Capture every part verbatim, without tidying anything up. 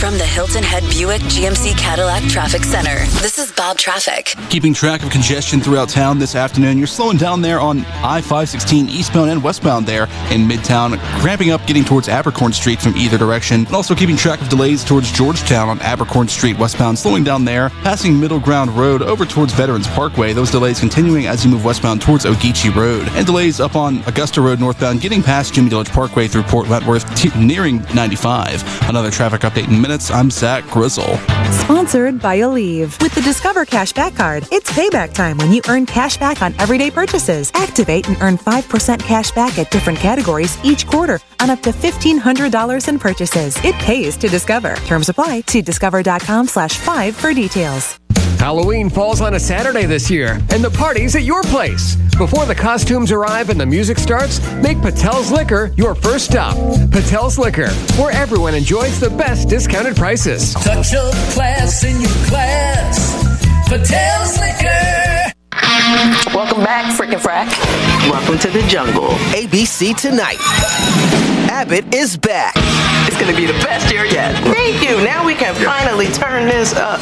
From the Hilton Head Buick G M C Cadillac Traffic Center, this is Bob Traffic. Keeping track of congestion throughout town this afternoon. You're slowing down there on I five sixteen eastbound and westbound there in Midtown, cramping up getting towards Abercorn Street from either direction. And also keeping track of delays towards Georgetown on Abercorn Street westbound, slowing down there, passing Middle Ground Road over towards Veterans Parkway. Those delays continuing as you move westbound towards Ogeechee Road. And delays up on Augusta Road northbound, getting past Jimmy Dillage Parkway through Port Wentworth, t- nearing ninety-five. Another traffic update in minutes. I'm Zach Grizzle. Sponsored by Aleve. With the Discover Cashback Card, it's payback time when you earn cash back on everyday purchases. Activate and earn five percent cash back at different categories each quarter on up to fifteen hundred dollars in purchases. It pays to Discover. Terms apply. See discover.com slash five for details. Halloween falls on a Saturday this year, and the party's at your place. Before the costumes arrive and the music starts, make Patel's Liquor your first stop. Patel's Liquor, where everyone enjoys the best discounted prices. Touch of class in your class. Patel's Liquor. Welcome back, Frickin' Frack. Welcome to the jungle. A B C tonight. Abbott is back. It's gonna be the best year yet. Thank you. Now we can finally turn this up.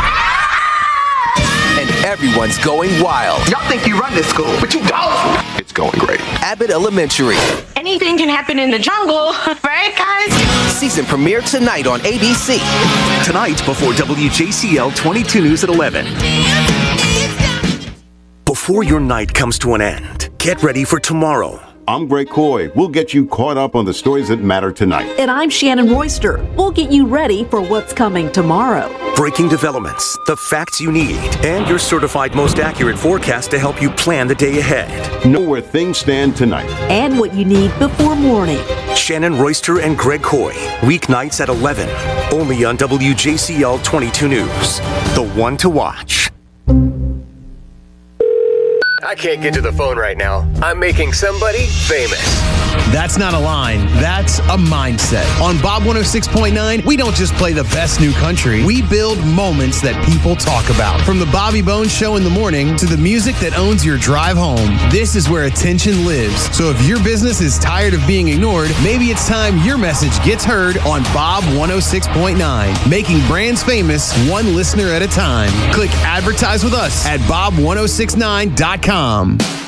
And everyone's going wild. Y'all think you run this school, but you don't. It's going great. Abbott Elementary. Anything can happen in the jungle, right, guys? Season premiere tonight on A B C. Tonight before W J C L twenty-two News at eleven. Before your night comes to an end, get ready for tomorrow. I'm Greg Coy. We'll get you caught up on the stories that matter tonight. And I'm Shannon Royster. We'll get you ready for what's coming tomorrow. Breaking developments, the facts you need, and your certified most accurate forecast to help you plan the day ahead. Know where things stand tonight. And what you need before morning. Shannon Royster and Greg Coy. Weeknights at eleven. Only on W J C L twenty-two News. The one to watch. I can't get to the phone right now. I'm making somebody famous. That's not a line. That's a mindset. On Bob one oh six point nine, we don't just play the best new country. We build moments that people talk about. From the Bobby Bones Show in the morning to the music that owns your drive home. This is where attention lives. So if your business is tired of being ignored, maybe it's time your message gets heard on Bob one oh six point nine. Making brands famous one listener at a time. Click advertise with us at bob ten sixty-nine dot com.